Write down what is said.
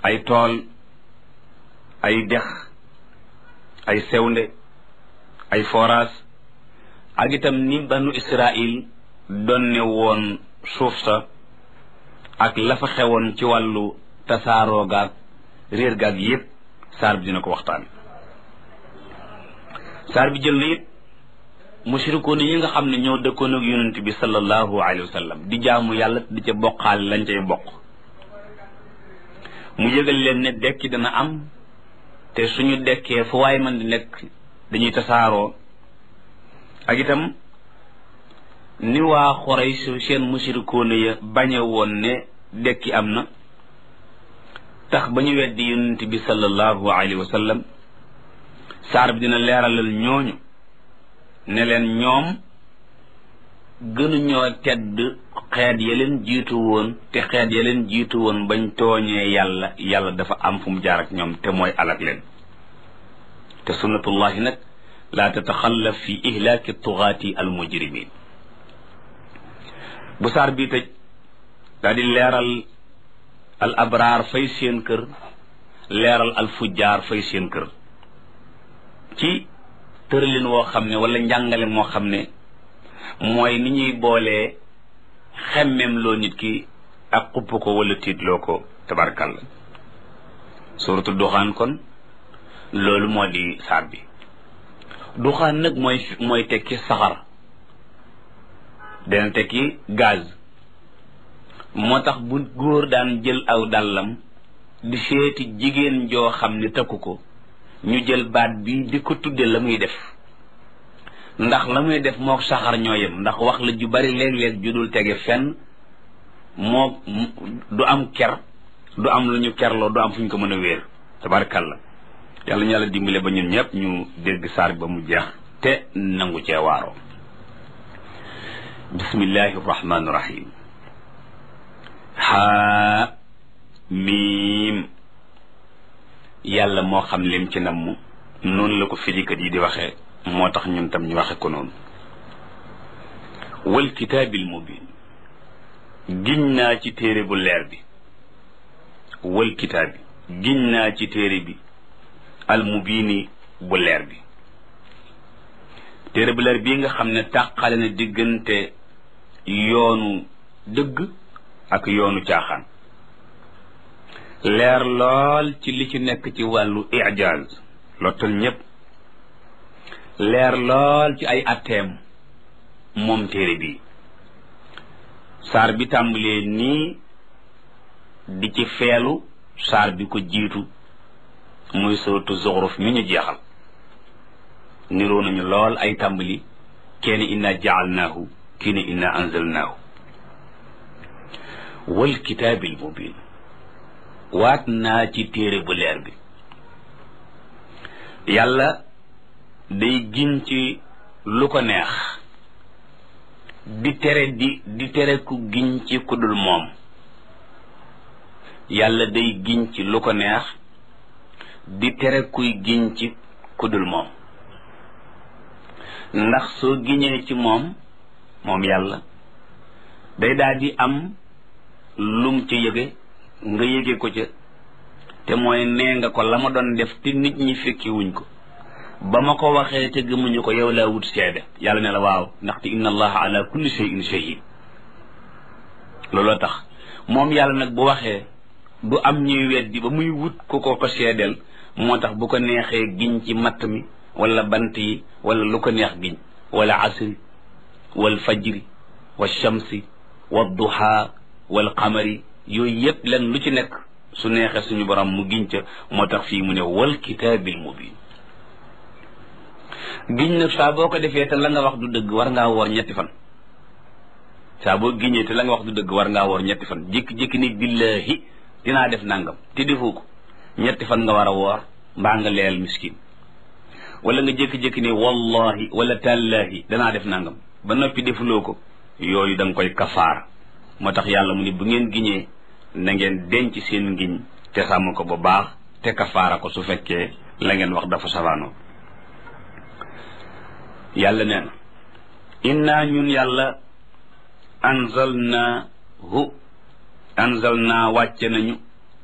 ay tool ay dex ay sewnde ay forage ak itam ni banu Israil donne woon suuf sa ak la fa xewoon ci wàllu tasaaroo gaag réer gaag yépp saar bi dina ko waxtaan. saar bi jël na it mushrikoon yi nga xam ne ñoo dëkkoon ak yonent bi sallallahu alayhi wa sallam di jaamu yàlla di ca bokkaal lañ cay bokk mu yëgal leen ne dekki dana am te suñu dekkee fu waay man di nekk dañuy tasaaroo ak itam ni waa Xuraysh seen mushrikoon ya bañe woon ne dekki am na tax ba ñu weddi yonent bi sallallahu alayhi wa sallam. saar bi dina leeralal ñooñu ne leen ñoom gënuñoo tedd xeet ya leen jiitu woon te xeet ya leen jiitu woon bañ tooñee yàlla dafa am fu mu jaar ak ñoom te mooy alak leen te sunnatullahi nag laa tataxallaf fi ihlaaki tugaati al mujrimin. bu saar bii tëj daal di leeral al abraar fay seen kër leeral al fujjaar fay seen kër ci tëralin woo xam ne wala njàngale moo xam ne mooy ni ñuy boolee xemmem loo nit ki ak xupp ko wala tiitloo ko tabarkalla. suuratu duxaan kon loolu moo di saar bi. duxaan nag mooy tekki saxar dana tekki gaz moo tax bu góor daan jël aw dàllam di seeti jigéen joo xam ne takku ko ñu jël baat bi di ko tudde la muy def ndax la muy def mook saxar ñoo yem ndax wax la ju bari léeg-léeg ju dul tege fenn moo du am ker du am lu ñu kerloo du am fu ñu ko mën a wéer tabarkalla. yàlla ñu yàlla dimbale ba ñun ñëpp ñu dégg saar ba mu jeex te nangu cee waaroo. bismillahi rahmaani rahim. haa miim. yàlla moo xam lim ci namm noonu la ko firikat yi di waxee moo tax ñun tam ñu waxe ko noonu. wal kitaabil mubin. giñ naa ci téere bu leer bi. wal kitaabi giñ naa ci téere bi al mubini bu leer bi. téere bu leer bii nga xam ne tàqale na diggante yoonu dëgg ak yoonu caaxaan. leer lool ci li ci nekk ci wàllu ijaaz lottal ñépp. leer lool ci ay atteem moom téere bi. saar bi tàmbalee nii di ci feelu saar bi ko jiitu muy suratu Zuxruf mi ñu jeexal niroo nañu lool ay tàmbali kenn inna jaalnaahu kii ne inna anzalnaahu. wal kitaabil mubin. waat naa ci téere bu leer bi. yàlla day giñ ci lu ko neex di tere ku giñ ci ku dul moom. yàlla day giñ ci lu ko neex di tere kuy giñ ci ku dul moom ndax soo giñee ci moom yàlla day daal di am lum ci yëge nga yëge ko ca te mooy nee nga ko la ma doon def te nit ñi fekki wuñ ko ba ma ko waxee te gëmuñu ko yow laa wut seede. yàlla ne la waaw ndaxte inna allaha ala kulli shay'in shahid. looloo tax moom yàlla nag bu waxee du am ñuy weddi ba muy wut ku ko seedeel moo tax bu ko neexee giñ ci matt mi wala bant yi wala lu ko neex giñ wala asri wal fajri wal shamsi wal duha wal qamari yooyu yëpp len lu ci nekk su neexee suñu borom mu giñ ca moo tax fii mu ne wal kitaabil mubin. giñ nag saa boo ko defee te la nga wax du dëgg war ngaa woor ñetti fan. saa boo giñee te la nga wax du dëgg war ngaa woor ñetti fan. jékki-jékki ni billahi dinaa def nangam te defoo ko ñetti fan nga war a woor mbaa nga leel miskin. wala nga jékki-jékki ni wallahi wala tallahi danaa def nangam ba noppi defuloo ko yooyu da nga koy kafaara. moo tax yàlla mu ne bu ngeen giñee na ngeen denc seen ngiñ te sàmm ko bu baax te kafaara ko su fekkee la ngeen wax dafa safaanoo. yàlla nee na inna ñun yàlla anzalnaa wàcce nañu